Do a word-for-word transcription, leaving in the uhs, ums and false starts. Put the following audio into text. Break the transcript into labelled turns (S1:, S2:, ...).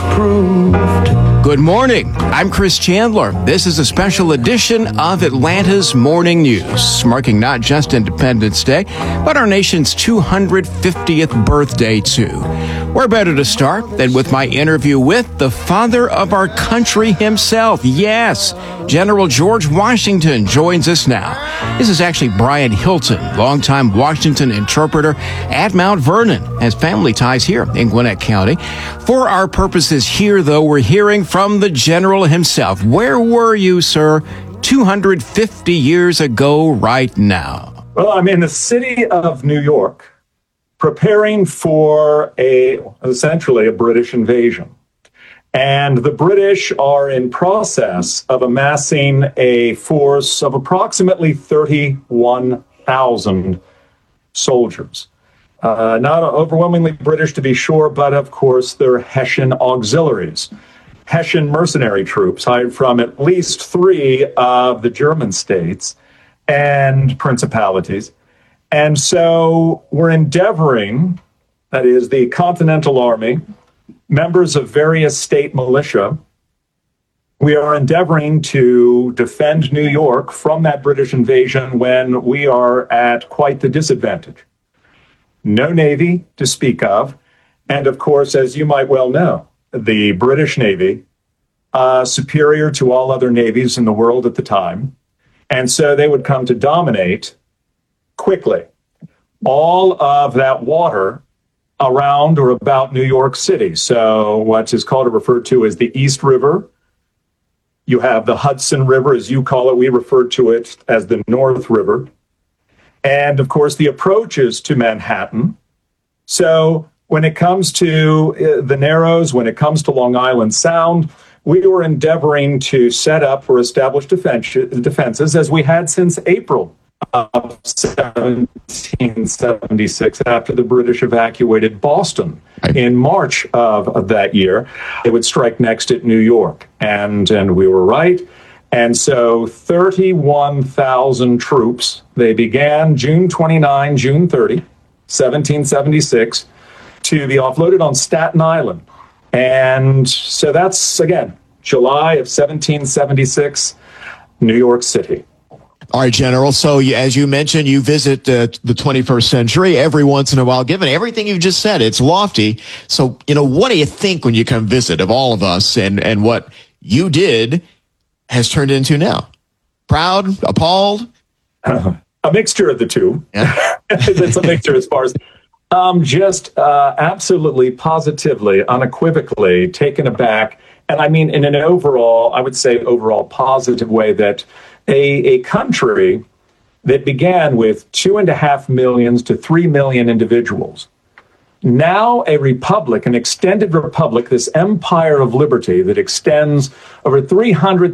S1: proved.
S2: Good morning. I'm Chris Chandler. This is a special edition of Atlanta's Morning News, marking not just Independence Day, but our nation's two hundred fiftieth birthday, too. Where better to start than with my interview with the father of our country himself. Yes, General George Washington joins us now. This is actually Brian Hilton, longtime Washington interpreter at Mount Vernon, has family ties here in Gwinnett County. For our purposes here, though, we're hearing from the general himself. Where were you, sir, two hundred fifty years ago right now?
S3: Well, I'm in the city of New York, preparing for a essentially a British invasion. And the British are in process of amassing a force of approximately thirty-one thousand soldiers. Uh, not overwhelmingly British, to be sure, but of course they're Hessian auxiliaries, Hessian mercenary troops hired from at least three of the German states and principalities. And so we're endeavoring, that is, the Continental Army, members of various state militia, we are endeavoring to defend New York from that British invasion when we are at quite the disadvantage. No Navy to speak of. And of course, as you might well know, the British Navy, uh, superior to all other navies in the world at the time. And so they would come to dominate quickly all of that water around or about New York City. So what is called or referred to as the East River. You have the Hudson River, as you call it. We refer to it as the North River. And of course, the approaches to Manhattan. So when it comes to the Narrows, when it comes to Long Island Sound, we were endeavoring to set up or establish defense, defenses as we had since April of seventeen seventy-six, after the British evacuated Boston in March of, of that year. They would strike next at New York. And, and we were right. And so thirty-one thousand troops, they began June twenty-ninth, June thirtieth, seventeen seventy-six, to be offloaded on Staten Island. And so that's, again, July of seventeen seventy-six, New York City.
S4: All right, General. So you, as you mentioned, you visit uh, the twenty-first century every once in a while. Given everything you've just said, it's lofty. So, you know, what do you think when you come visit of all of us and, and what you did has turned into now? Proud, appalled?
S3: Uh, a mixture of the two.
S4: Yeah.
S3: It's a mixture as far as um, just uh, absolutely, positively, unequivocally taken aback. And I mean, in an overall, I would say overall positive way, that a, a country that began with two and a half millions to three million individuals, now a republic, an extended republic, this empire of liberty that extends over three hundred